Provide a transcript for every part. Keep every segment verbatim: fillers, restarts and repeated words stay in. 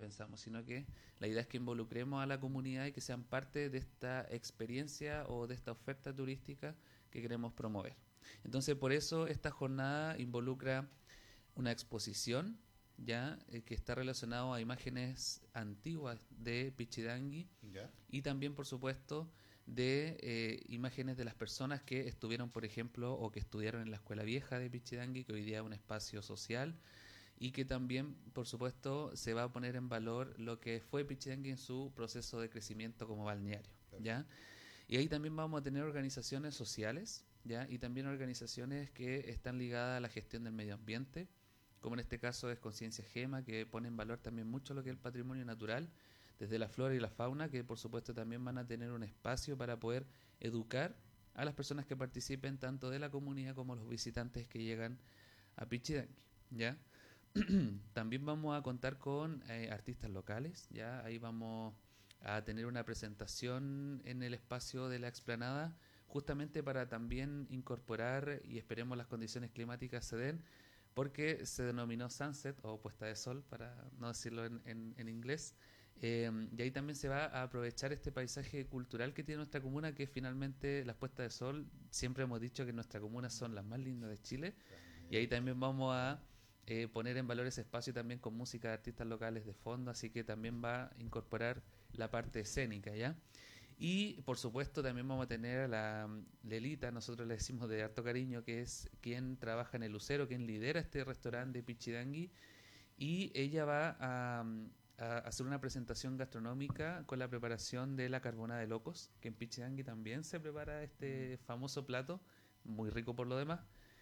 pensamos, sino que la idea es que involucremos a la comunidad y que sean parte de esta experiencia o de esta oferta turística que queremos promover. Entonces, por eso esta jornada involucra una exposición, ya eh, que está relacionado a imágenes antiguas de Pichidangui, ¿Ya? y también, por supuesto, de eh, imágenes de las personas que estuvieron, por ejemplo, o que estudiaron en la escuela vieja de Pichidangui, que hoy día es un espacio social, y que también, por supuesto, se va a poner en valor lo que fue Pichidangui en su proceso de crecimiento como balneario, ¿ya? Y ahí también vamos a tener organizaciones sociales, ¿ya? Y también organizaciones que están ligadas a la gestión del medio ambiente, como en este caso es Conciencia Gema, que pone en valor también mucho lo que es el patrimonio natural, desde la flora y la fauna, que por supuesto también van a tener un espacio para poder educar a las personas que participen, tanto de la comunidad como los visitantes que llegan a Pichidangui, ¿ya? También vamos a contar con eh, artistas locales, ¿ya? Ahí vamos a tener una presentación en el espacio de la explanada, justamente para también incorporar, y esperemos las condiciones climáticas se den, porque se denominó Sunset o puesta de sol, para no decirlo en, en, en inglés, eh, y ahí también se va a aprovechar este paisaje cultural que tiene nuestra comuna, que finalmente las puestas de sol, siempre hemos dicho que nuestra comuna son las más lindas de Chile, y ahí también vamos a eh, poner en valor ese espacio también con música de artistas locales de fondo, así que también va a incorporar la parte escénica, ¿ya? Y por supuesto también vamos a tener a la Lelita, nosotros le decimos de harto cariño, que es quien trabaja en el Lucero, quien lidera este restaurante de Pichidangui, y ella va a, a hacer una presentación gastronómica con la preparación de la carbonada de locos, que en Pichidangui también se prepara este famoso plato, muy rico por lo demás.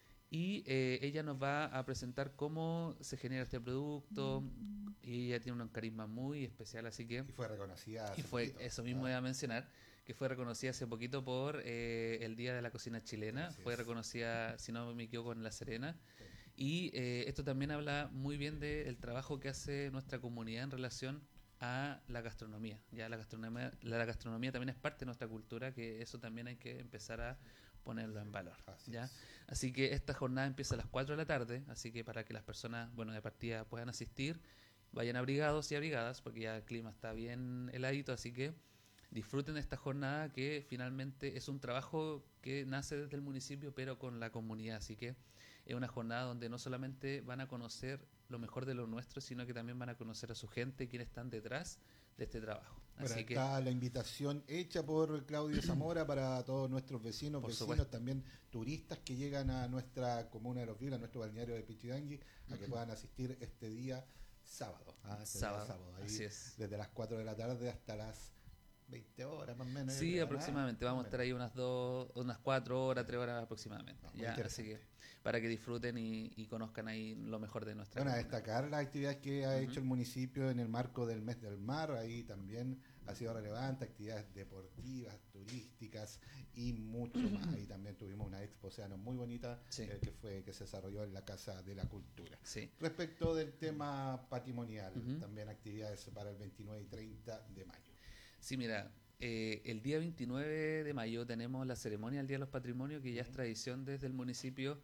Y eh, ella nos va a presentar cómo se genera este producto, y ella tiene un carisma muy especial, así que... Y fue reconocida Y hace fue, poquito, eso mismo ¿ah? iba a mencionar, que fue reconocida hace poquito por eh, el Día de la Cocina Chilena, Así fue es. reconocida, si no me equivoco, en La Serena, Sí. y eh, esto también habla muy bien del trabajo que hace nuestra comunidad en relación a la gastronomía. Ya la gastronomía, la gastronomía también es parte de nuestra cultura, que eso también hay que empezar a ponerlo en valor. Así ¿Ya? es. Así que esta jornada empieza a las cuatro de la tarde, así que para que las personas, bueno, de partida puedan asistir, vayan abrigados y abrigadas, porque ya el clima está bien heladito, así que disfruten de esta jornada, que finalmente es un trabajo que nace desde el municipio, pero con la comunidad, así que es una jornada donde no solamente van a conocer lo mejor de lo nuestro, sino que también van a conocer a su gente, quienes están detrás de este trabajo. Bueno, Así que, está la invitación hecha por Claudio Zamora para todos nuestros vecinos, Por vecinos, supuesto. también turistas que llegan a nuestra comuna de Los Vilos, a nuestro balneario de Pichidangui, a que puedan asistir este día sábado. ¿ah? Este día Sábado, sábado, ahí, así es. desde las cuatro de la tarde hasta las veinte horas más o menos. yo Sí, creo, ¿no? aproximadamente. Más o Vamos a estar menos. ahí unas dos, unas cuatro horas, tres horas aproximadamente. No, muy Ya, así interesante. que para que disfruten y, y conozcan ahí lo mejor de nuestra Bueno, a comuna. destacar las actividades que ha Ujú. hecho el municipio en el marco del mes del mar, ahí también ha sido relevante, actividades deportivas, turísticas y mucho más. Ahí también tuvimos una expo Océano muy bonita, Sí. eh, que fue que se desarrolló en la Casa de la Cultura. Sí. Respecto del tema patrimonial, Ujú. también actividades para el veintinueve y treinta de mayo. Sí, mira, eh, el día veintinueve de mayo tenemos la ceremonia del Día de los Patrimonios, que ya es Ujú. tradición desde el municipio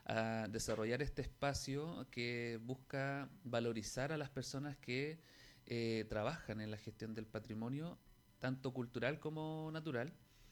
a desarrollar este espacio que busca valorizar a las personas que eh, trabajan en la gestión del patrimonio, tanto cultural como natural.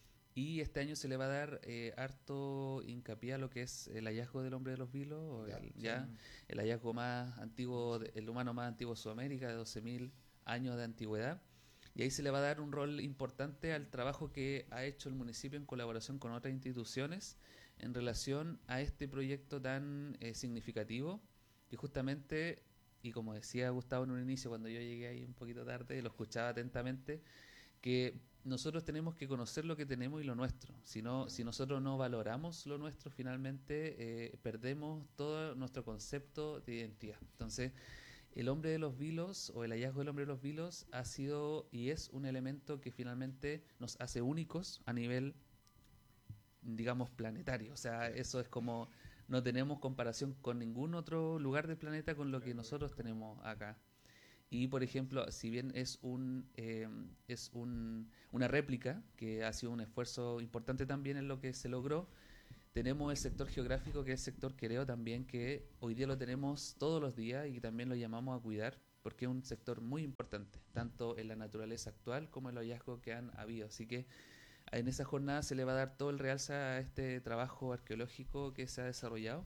Y este año se le va a dar eh, harto hincapié a lo que es el hallazgo del hombre de los vilos, o Ya, el, sí. ya el hallazgo más antiguo, de- el humano más antiguo de Sudamérica, de doce mil años de antigüedad. Y ahí se le va a dar un rol importante al trabajo que ha hecho el municipio en colaboración con otras instituciones en relación a este proyecto tan eh, significativo, que justamente, y como decía Gustavo en un inicio, cuando yo llegué ahí un poquito tarde, lo escuchaba atentamente, que nosotros tenemos que conocer lo que tenemos y lo nuestro. Si, no, si nosotros no valoramos lo nuestro, finalmente eh, perdemos todo nuestro concepto de identidad. Entonces, el hombre de los vilos, o el hallazgo del hombre de los vilos, ha sido y es un elemento que finalmente nos hace únicos a nivel, digamos, planetario. O sea, eso es como, no tenemos comparación con ningún otro lugar del planeta con lo que nosotros tenemos acá. Y por ejemplo, si bien es un eh, es un, una réplica, que ha sido un esfuerzo importante también en lo que se logró, tenemos el sector geográfico, que es el sector quereo también, que hoy día lo tenemos todos los días y también lo llamamos a cuidar, porque es un sector muy importante, tanto en la naturaleza actual como en los hallazgos que han habido. Así que en esa jornada se le va a dar todo el realce a este trabajo arqueológico que se ha desarrollado.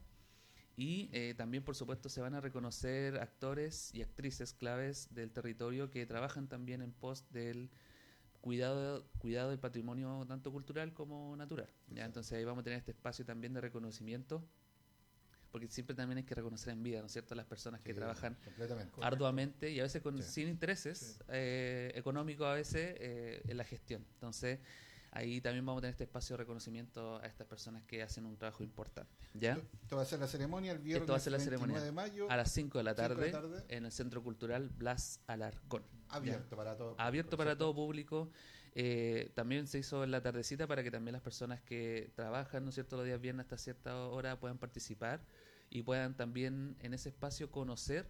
Y eh, también, por supuesto, se van a reconocer actores y actrices claves del territorio que trabajan también en pos del cuidado, cuidado del patrimonio tanto cultural como natural. ¿Ya? Entonces ahí vamos a tener este espacio también de reconocimiento, porque siempre también hay que reconocer en vida, ¿no es cierto?, las personas que Sí, trabajan completamente. arduamente y a veces con, Sí. sin intereses Sí. eh, económicos a veces eh, en la gestión. Entonces ahí también vamos a tener este espacio de reconocimiento a estas personas que hacen un trabajo importante. ¿Ya? Esto, esto va a ser la ceremonia el viernes Esto va a ser la veintinueve ceremonia de mayo. a las cinco de la cinco de tarde, la tarde. en el Centro Cultural Blas Alarcón. Abierto ¿Ya? para todo público, Abierto para ¿cierto? todo público. Eh, también se hizo en la tardecita para que también las personas que trabajan, ¿no es cierto?, los días viernes hasta cierta hora puedan participar y puedan también en ese espacio conocer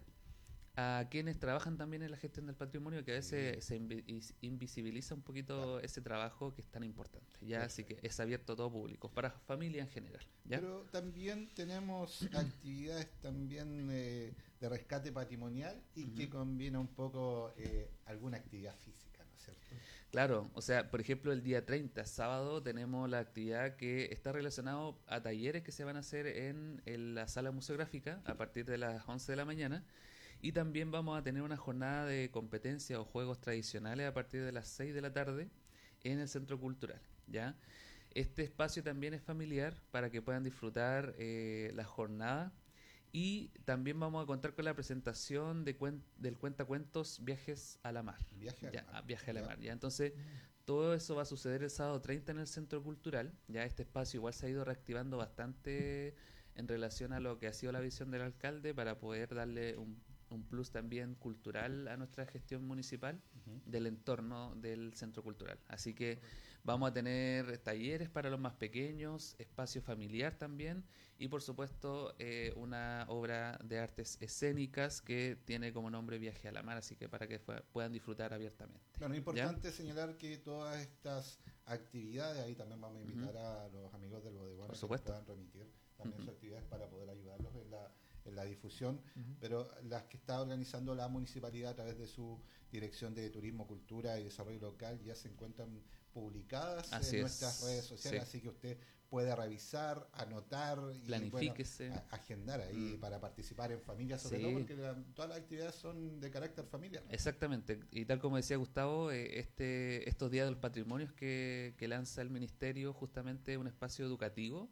a quienes trabajan también en la gestión del patrimonio, que a veces Sí. se invi- invisibiliza un poquito Claro. ese trabajo que es tan importante. ¿Ya? Así Perfecto. que es abierto a todo público, para familia en general. ¿Ya? Pero también tenemos actividades también eh, de rescate patrimonial y Ujú. que combina un poco eh, alguna actividad física, ¿no es cierto? Claro, o sea, por ejemplo, el día treinta, sábado, tenemos la actividad que está relacionado a talleres que se van a hacer en, en la sala museográfica a partir de las once de la mañana. Y también vamos a tener una jornada de competencia o juegos tradicionales a partir de las seis de la tarde en el Centro Cultural, ¿ya? Este espacio también es familiar para que puedan disfrutar eh, la jornada. Y también vamos a contar con la presentación de cuen- del cuentacuentos Viajes a la Mar. Viaje a Ya, la mar. ah, Viaje a la Ya. Mar. ¿Ya? Entonces, todo eso va a suceder el sábado treinta en el Centro Cultural. Ya este espacio igual se ha ido reactivando bastante en relación a lo que ha sido la visión del alcalde para poder darle un, un plus también cultural a nuestra gestión municipal Ujú. del entorno del Centro Cultural. Así que vamos a tener talleres para los más pequeños, espacio familiar también y por supuesto eh, una obra de artes escénicas que tiene como nombre Viaje a la Mar, así que para que fue- puedan disfrutar abiertamente. Bueno, es ¿Ya? importante señalar que todas estas actividades, ahí también vamos a invitar Ujú. a los amigos del bodegón Por a que nos supuesto. puedan remitir también Ujú. sus actividades para poder ayudarlos en la, en la difusión, Ujú. pero las que está organizando la municipalidad a través de su Dirección de Turismo, Cultura y Desarrollo Local ya se encuentran publicadas Así en es, nuestras redes sociales, sí. así que usted puede revisar, anotar y bueno, Planifíquese. a- agendar ahí Mm. para participar en familia, sobre Sí. todo porque la- todas las actividades son de carácter familiar. Exactamente, y tal como decía Gustavo, eh, este, estos días de los patrimonios que, que lanza el ministerio justamente un espacio educativo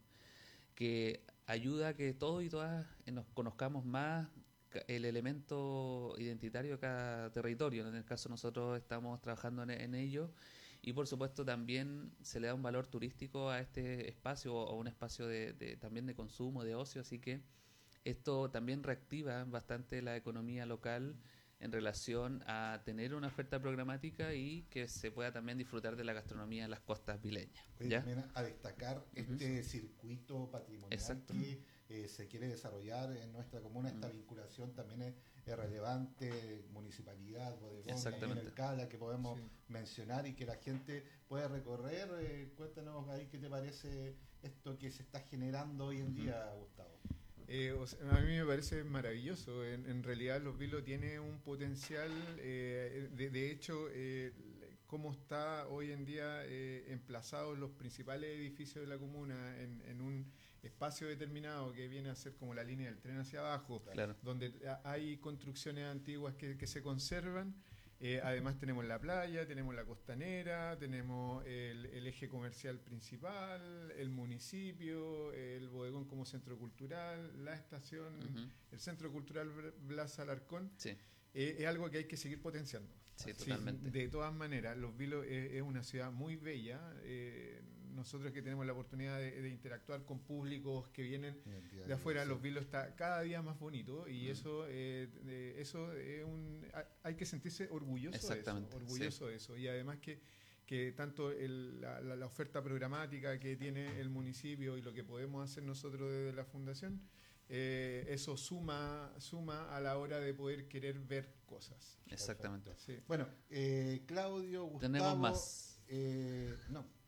que ayuda a que todos y todas eh, nos conozcamos más ca- el elemento identitario de cada territorio. En el caso nosotros estamos trabajando en, en ello y por supuesto también se le da un valor turístico a este espacio o un espacio de, de- también de consumo, de ocio, así que esto también reactiva bastante la economía local en relación a tener una oferta programática y que se pueda también disfrutar de la gastronomía en las costas vileñas. Oye, ¿Ya? también a destacar este circuito patrimonial Exacto. que eh, se quiere desarrollar en nuestra comuna. Esta Mm. vinculación también es, es relevante, municipalidad, bodegón, también Exactamente. el CALA, que podemos Sí. mencionar y que la gente puede recorrer. Eh, cuéntanos ahí qué te parece esto que se está generando hoy en Ujú. día, Gustavo. Eh, o sea, a mí me parece maravilloso. En, en realidad, Los Vilos tiene un potencial. eh, de, de hecho, eh, cómo está hoy en día eh, emplazados los principales edificios de la comuna en, en un espacio determinado que viene a ser como la línea del tren hacia abajo, Claro. donde a- hay construcciones antiguas que, que se conservan. Eh, además tenemos la playa, tenemos la costanera, tenemos el, el eje comercial principal, el municipio, el bodegón como centro cultural, la estación, Ujú. el centro cultural Br- Blas Alarcón. Sí, Eh, es algo que hay que seguir potenciando. sí, totalmente. De todas maneras, Los Vilos es, es una ciudad muy bella. eh, nosotros que tenemos la oportunidad de, de interactuar con públicos que vienen de afuera, Los Vilos está cada día más bonito y Mm. eso eh, de- eso es un ha- hay que sentirse orgulloso de eso, Exactamente, orgulloso de eso y además que que tanto el- la, la- la oferta programática que tiene el municipio y lo que podemos hacer nosotros desde la fundación, eh, eso suma suma a la hora de poder querer ver cosas. Exactamente. Sí. Bueno, eh, Claudio, Gustavo. Tenemos más. eh, no,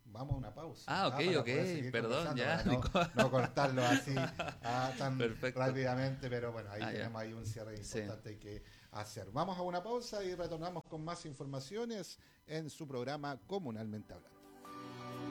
vamos a una pausa. Ah, ok, para ok, poder seguir perdón, conversando, ya. para No, no cortarlo así ah, tan Perfecto. rápidamente, pero bueno, ahí Ah, ya. tenemos ahí un cierre Sí. importante que hacer. Vamos a una pausa y retornamos con más informaciones en su programa Comunalmente Hablando.